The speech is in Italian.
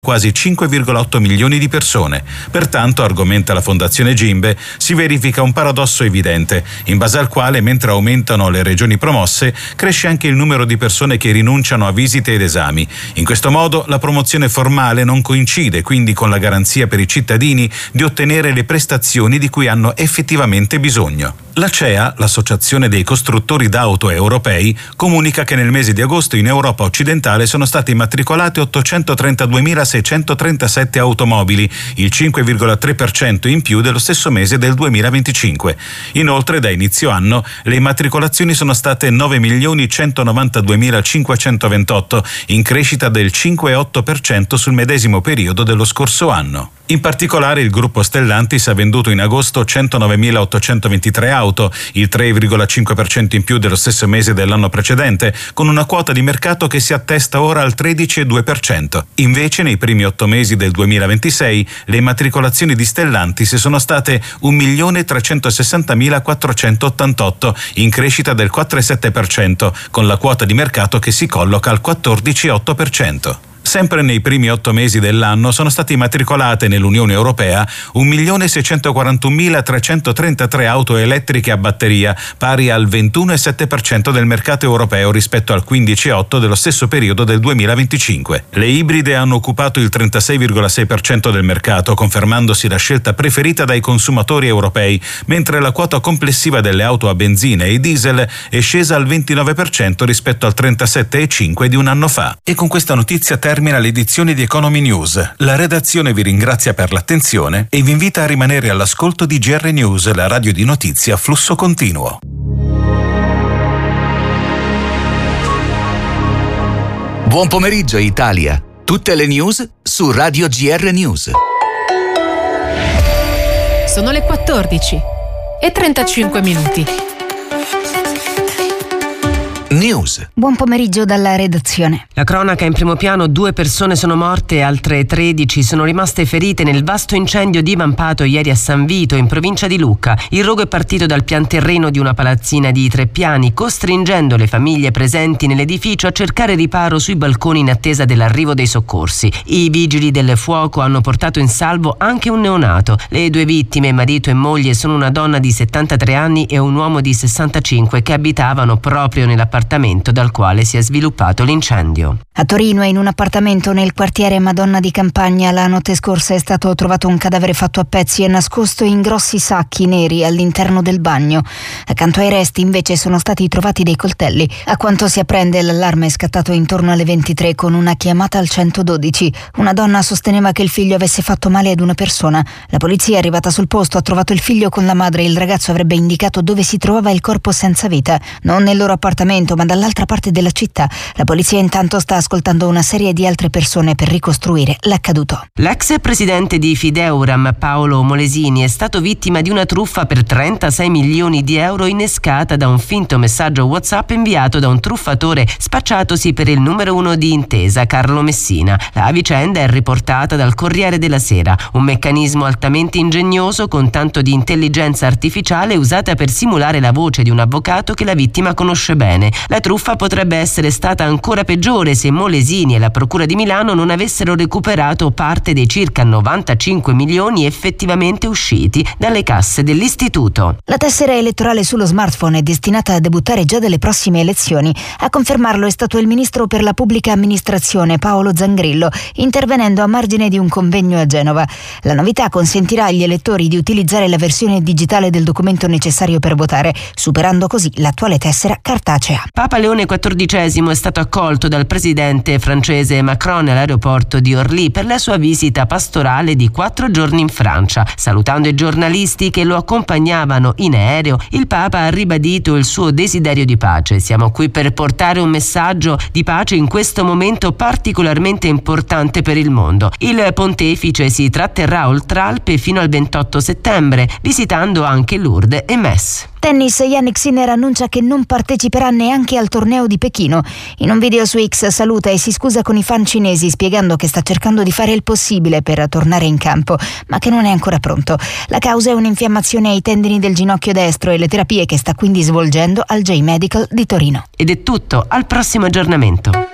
quasi 5,8 milioni di persone. Pertanto, argomenta la Fondazione Gimbe, si verifica un paradosso evidente, in base al quale, mentre aumentano le regioni promosse, cresce anche il numero di persone che rinunciano a visite ed esami. In questo modo, la promozione formale non coincide quindi con la garanzia per i cittadini di ottenere le prestazioni di cui hanno effettivamente bisogno. L'ACEA, l'Associazione dei costruttori d'auto europei, comunica che nel mese di agosto in Europa occidentale sono state immatricolate 832.637 automobili, il 5,3% in più dello stesso mese del 2025. Inoltre, da inizio anno, le immatricolazioni sono state 9.192.528, in crescita del 5,8% sul medesimo periodo dello scorso anno. In particolare, il gruppo Stellantis ha venduto in agosto 109.823 auto, il 3,5% in più dello stesso mese dell'anno precedente, con una quota di mercato che si attesta ora al 13,2%. Invece, nei primi 8 mesi del 2026, le immatricolazioni di Stellantis sono state 1.360.488, in crescita del 4,7%, con la quota di mercato che si colloca al 14,8%. Sempre nei primi 8 mesi dell'anno sono state immatricolate nell'Unione Europea 1.641.333 auto elettriche a batteria, pari al 21,7% del mercato europeo rispetto al 15,8% dello stesso periodo del 2025. Le ibride hanno occupato il 36,6% del mercato, confermandosi la scelta preferita dai consumatori europei, mentre la quota complessiva delle auto a benzina e diesel è scesa al 29% rispetto al 37,5% di un anno fa. E con questa notizia termina l'edizione di Economy News. La redazione vi ringrazia per l'attenzione e vi invita a rimanere all'ascolto di GR News, la radio di notizie a flusso continuo. Buon pomeriggio Italia. Tutte le news su Radio GR News. Sono le 14:35. News. Buon pomeriggio dalla redazione. La cronaca in primo piano: 2 persone sono morte e altre 13 sono rimaste ferite nel vasto incendio divampato ieri a San Vito, in provincia di Lucca. Il rogo è partito dal pianterreno di una palazzina di 3 piani, costringendo le famiglie presenti nell'edificio a cercare riparo sui balconi in attesa dell'arrivo dei soccorsi. I vigili del fuoco hanno portato in salvo anche un neonato. Le 2 vittime, marito e moglie, sono una donna di 73 anni e un uomo di 65 che abitavano proprio nell'appartamento dal quale si è sviluppato l'incendio. A Torino, in un appartamento nel quartiere Madonna di Campagna, la notte scorsa è stato trovato un cadavere fatto a pezzi e nascosto in grossi sacchi neri all'interno del bagno. Accanto ai resti invece sono stati trovati dei coltelli. A quanto si apprende, l'allarme è scattato intorno alle 23 con una chiamata al 112. Una donna sosteneva che il figlio avesse fatto male ad una persona. La polizia è arrivata sul posto, ha trovato il figlio con la madre e il ragazzo avrebbe indicato dove si trovava il corpo senza vita, non nel loro appartamento ma dall'altra parte della città. La polizia intanto sta ascoltando una serie di altre persone per ricostruire l'accaduto. L'ex presidente di Fideuram, Paolo Molesini, è stato vittima di una truffa per 36 milioni di euro innescata da un finto messaggio WhatsApp inviato da un truffatore spacciatosi per il numero 1 di Intesa, Carlo Messina. La vicenda è riportata dal Corriere della Sera, un meccanismo altamente ingegnoso con tanto di intelligenza artificiale usata per simulare la voce di un avvocato che la vittima conosce bene. La truffa potrebbe essere stata ancora peggiore se Molesini e la Procura di Milano non avessero recuperato parte dei circa 95 milioni effettivamente usciti dalle casse dell'istituto. La tessera elettorale sullo smartphone è destinata a debuttare già dalle prossime elezioni. A confermarlo è stato il ministro per la pubblica amministrazione Paolo Zangrillo, intervenendo a margine di un convegno a Genova. La novità consentirà agli elettori di utilizzare la versione digitale del documento necessario per votare, superando così l'attuale tessera cartacea. Papa Leone XIV è stato accolto dal presidente francese Macron all'aeroporto di Orly per la sua visita pastorale di 4 giorni in Francia. Salutando i giornalisti che lo accompagnavano in aereo, il Papa ha ribadito il suo desiderio di pace. Siamo qui per portare un messaggio di pace in questo momento particolarmente importante per il mondo. Il pontefice si tratterrà oltre Alpe fino al 28 settembre, visitando anche Lourdes e Metz. Tennis, Jannik Sinner annuncia che non parteciperà neanche al torneo di Pechino. In un video su X saluta e si scusa con i fan cinesi, spiegando che sta cercando di fare il possibile per tornare in campo, ma che non è ancora pronto. La causa è un'infiammazione ai tendini del ginocchio destro e le terapie che sta quindi svolgendo al J Medical di Torino. Ed è tutto, al prossimo aggiornamento.